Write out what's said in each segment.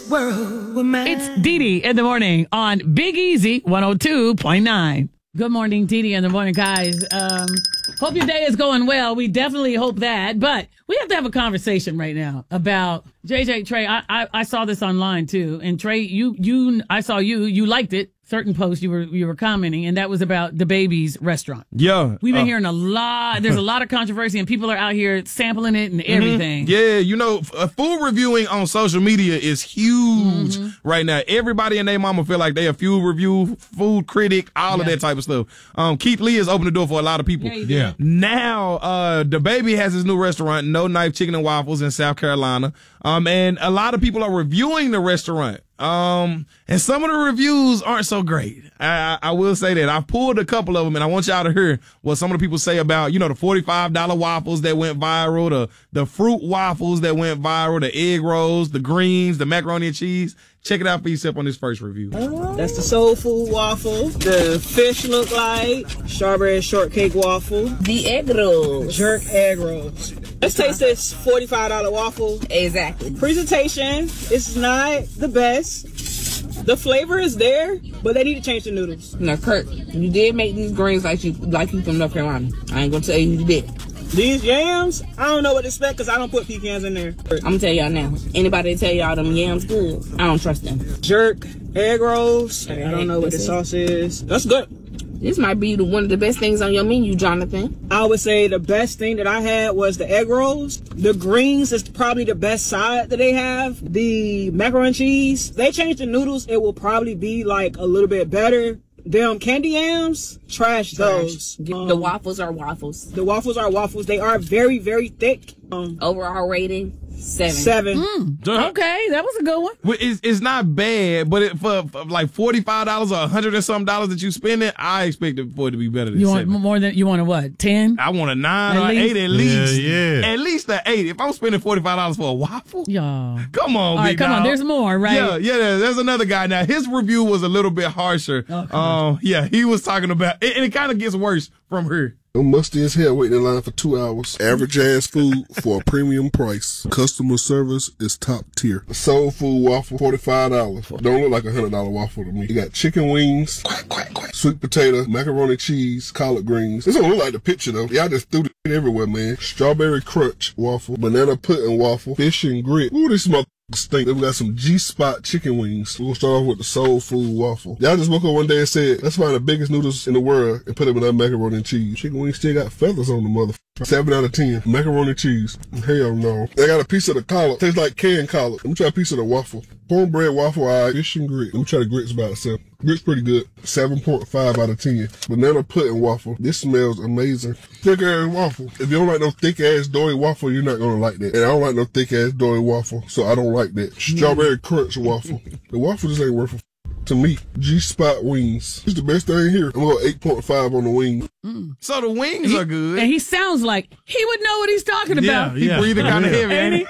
It's Dee Dee in the morning on Big Easy 102.9. Good morning, Dee Dee in the morning, guys. Hope your day is going well. We definitely hope that. But we have to have a conversation right now about JJ Trey. I saw this online too. And Trey, I saw you liked it. Certain posts you were commenting, and that was about the Baby's restaurant. Yeah. We've been hearing a lot. There's a lot of controversy, and people are out here sampling it and everything. Yeah, food reviewing on social media is huge right now. Everybody and their mama feel like they a food critic, all of that type of stuff. Keith Lee has opened the door for a lot of people. Yeah. Now, the Baby has his new restaurant, No Knife Chicken and Waffles in South Carolina. And a lot of people are reviewing the restaurant. And some of the reviews aren't so great. I will say that. I pulled a couple of them, and I want y'all to hear what some of the people say about, the $45 waffles that went viral, the fruit waffles that went viral, the egg rolls, the greens, the macaroni and cheese. Check it out for yourself on this first review. That's the soul food waffle. The fish look like strawberry shortcake waffle. The egg rolls. Jerk egg rolls. Let's taste this $45 waffle. Exactly. Presentation is not the best. The flavor is there, but they need to change the noodles. Now, Kurt, you did make these greens like you from North Carolina. I ain't gonna tell you did. These yams, I don't know what to expect because I don't put pecans in there. I'm gonna tell y'all now. Anybody tell y'all them yams good, I don't trust them. Jerk egg rolls. I don't know what the sauce is. That's good. This might be one of the best things on your menu, Jonathan. I would say the best thing that I had was the egg rolls. The greens is probably the best side that they have. The macaroni and cheese. They changed the noodles. It will probably be like a little bit better. Them candy yams, trash those. The waffles are waffles. The waffles are waffles. They are very, very thick. Overall rating, 7. 7. Okay, that was a good one. Well, it's not bad, but for like $45 or $100 or something that you spend it, I expect it for it to be better than You 7. want more than you want a what? 10? I want a 9 or 8 at least. Yeah. At least an 8. If I'm spending $45 for a waffle, Yeah. come on, All right, big come on. dog. There's more, right? Yeah. There's another guy now. His review was a little bit harsher. He was talking about, and it kind of gets worse from her. I'm musty as hell waiting in line for 2 hours. Average ass food for a premium price. Customer service is top tier. Soul food waffle, $45. Don't look like a $100 waffle to me. You got chicken wings, sweet potato, macaroni cheese, collard greens. This don't look like the picture though. Y'all just threw it everywhere, man. Strawberry crunch waffle, banana pudding waffle, fish and grit. Ooh, this motherfucker stink. Then we got some G-Spot chicken wings. We're gonna start off with the soul food waffle. Y'all just woke up one day and said, let's find the biggest noodles in the world and put them in that macaroni and cheese. Chicken wings still got feathers on the motherfucker. 7 out of 10. Macaroni cheese. Hell no. They got a piece of the collard. Tastes like canned collard. Let me try a piece of the waffle. Cornbread waffle, alright. Fish and grit. Let me try the grits by itself. Grits pretty good. 7.5 out of 10. Banana pudding waffle. This smells amazing. Thick ass waffle. If you don't like no thick ass doughy waffle, you're not gonna like that. And I don't like no thick ass doughy waffle, so I don't like that. Strawberry crunch waffle. The waffle just ain't worth a to me. G-Spot wings. It's the best thing here. I'm gonna go 8.5 on the wings. So the wings are good. And he sounds like he would know what he's talking about. He breathing kind of heavy, ain't he?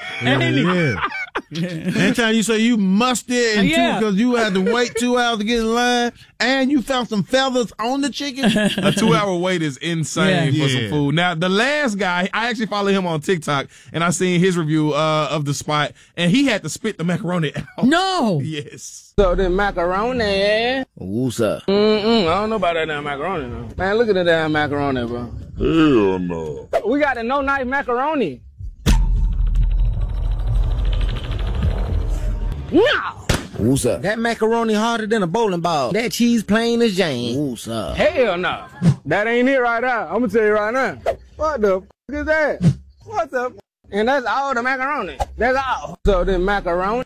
Anytime you say you must it because you had to wait 2 hours to get in line and you found some feathers on the chicken. A 2-hour wait is insane for some food. Now, the last guy, I actually follow him on TikTok, and I seen his review of the spot, and he had to spit the macaroni out. No. Yes. So the macaroni. What's up? I don't know about that damn macaroni, no. Man, look at the damn macaroni, bro. Hell no. We got the no knife macaroni. No. What's up? That macaroni harder than a bowling ball. That cheese plain as Jane. What's up? Hell no. That ain't it right there. I'm gonna tell you right now. What the is that? What's up? And that's all the macaroni. That's all. So the macaroni.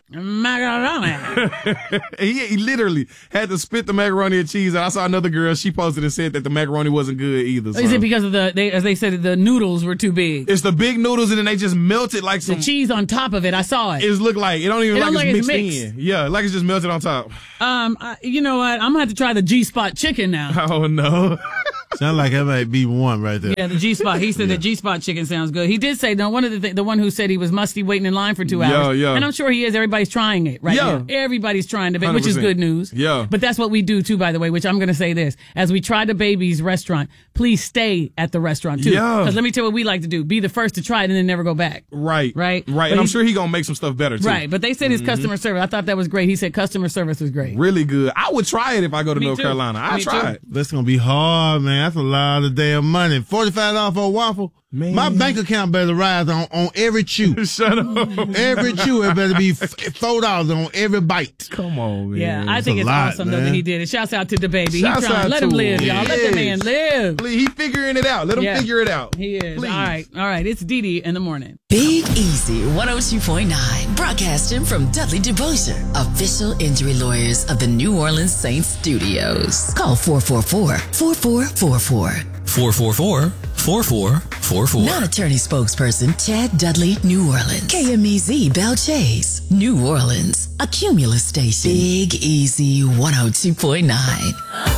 He literally had to spit the macaroni and cheese. And I saw another girl, she posted and said that the macaroni wasn't good either. So. Is it because of as they said, the noodles were too big? It's the big noodles and then they just melted like some. The cheese on top of it, I saw it. It look like, it don't even look like it's mixed in. Yeah, like it's just melted on top. You know what? I'm gonna have to try the G-Spot chicken now. Oh no. Sound like that might be one right there. Yeah, the G-Spot. He said the G-Spot chicken sounds good. He did say, no, one of the one who said he was musty waiting in line for 2 hours. Yeah. And I'm sure he is. Everybody's trying it right now. Everybody's trying the baby, which is good news. Yeah. But that's what we do too, by the way, which I'm going to say this. As we try the baby's restaurant, please stay at the restaurant too. Yeah. Because let me tell you what we like to do. Be the first to try it and then never go back. Right. Right. And I'm sure he's going to make some stuff better too. Right. But they said his customer service. I thought that was great. He said customer service was great. Really good. I would try it if I go to Me North too. Carolina. I'd Me try too. it. That's gonna be hard, man. That's a lot of damn money. $45 for a waffle. Man. My bank account better rise on every chew. Shut up. Every chew, it better be $4 on every bite. Come on, man. Yeah, I think it's lot, awesome though man. that he did it. Shouts out to the baby. Shouts He trying. out Let to him live, him. y'all. Let the man live. Please, he figuring it out. Let him figure it out. He is. Please. All right. It's Dee Dee in the morning. Big Easy 102.9, broadcasting from Dudley DeBosier, official injury lawyers of the New Orleans Saints Studios. Call 444-4444. 444-4444. Non-attorney spokesperson Chad Dudley, New Orleans. KMEZ Bell Chase, New Orleans. A Cumulus station. Big Easy 102.9.